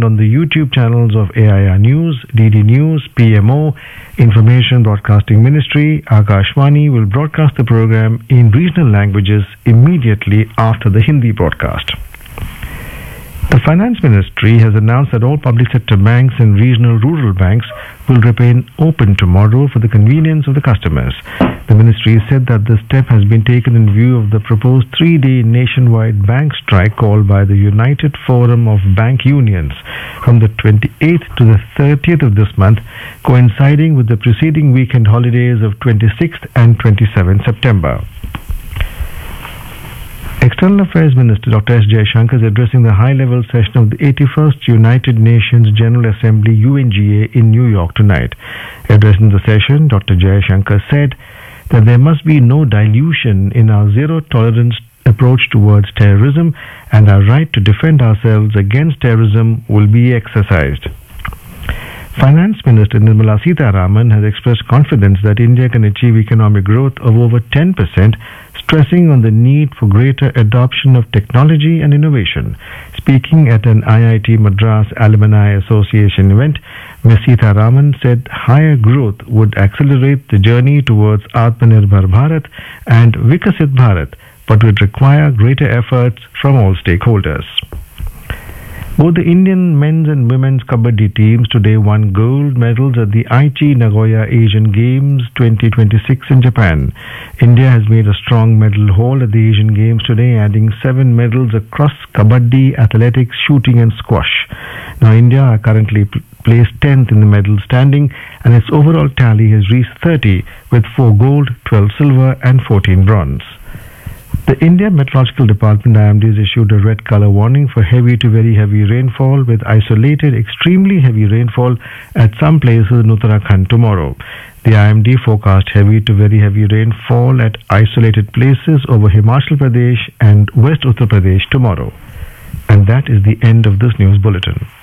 on the YouTube channels of AIR News, DD News, PMO, Information Broadcasting Ministry. Akashvani will broadcast the program in regional languages immediately after the Hindi broadcast. The Finance Ministry has announced that all public sector banks and regional rural banks will remain open tomorrow for the convenience of the customers. The ministry said that the step has been taken in view of the proposed 3-day nationwide bank strike called by the United Forum of Bank Unions from the 28th to the 30th of this month, coinciding with the preceding weekend holidays of 26th and 27th September. External Affairs Minister Dr. S. Jaishankar is addressing the high-level session of the 81st United Nations General Assembly UNGA in New York tonight. Addressing the session, Dr. Jaishankar said that there must be no dilution in our zero-tolerance approach towards terrorism, and our right to defend ourselves against terrorism will be exercised. Finance Minister Nirmala Sitharaman has expressed confidence that India can achieve economic growth of over 10%, stressing on the need for greater adoption of technology and innovation. Speaking at an IIT Madras Alumni Association event, Ms. Sitharaman said higher growth would accelerate the journey towards Atmanirbhar Bharat and Vikasit Bharat, but would require greater efforts from all stakeholders. Both the Indian men's and women's kabaddi teams today won gold medals at the Aichi Nagoya Asian Games 2026 in Japan. India has made a strong medal haul at the Asian Games today, adding 7 medals across kabaddi, athletics, shooting and squash. Now India are currently placed 10th in the medal standing, and its overall tally has reached 30 with 4 gold, 12 silver and 14 bronze. The India Meteorological Department IMD has issued a red color warning for heavy to very heavy rainfall with isolated extremely heavy rainfall at some places in Uttarakhand tomorrow. The IMD forecast heavy to very heavy rainfall at isolated places over Himachal Pradesh and West Uttar Pradesh tomorrow. And that is the end of this news bulletin.